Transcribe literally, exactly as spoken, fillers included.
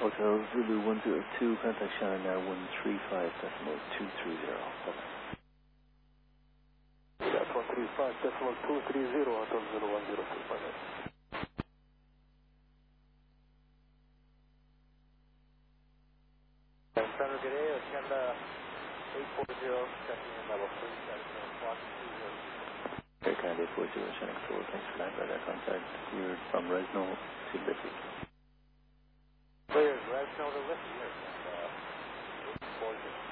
Hotel Zulu one zero two, contact Shannon now one three five decimal two three zero. That's one three five decimal two three zero, Hotel Zulu one zero two, five eight. Center, good day, Canada eight four zero, checking in level three, seven o'clock, two zero. Air Canada eight four zero, Shannon four, thanks for that. Radar contact cleared from Resno to Liffey. Cleared, Resno to Liffey, here, and uh, eight four zero.